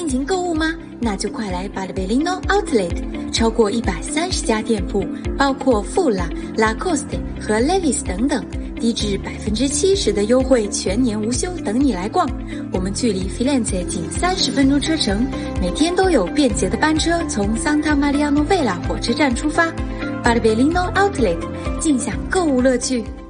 进行购物吗？那就快来Barberino Outlet， 超过130家店铺，包括富拉、Lacoste 和 Levi's 等等，低至70%的优惠，全年无休，等你来逛。我们距离 Firenze 仅30分钟车程，每天都有便捷的班车从 Santa Maria Novella 火车站出发。Barberino Outlet， 尽享购物乐趣。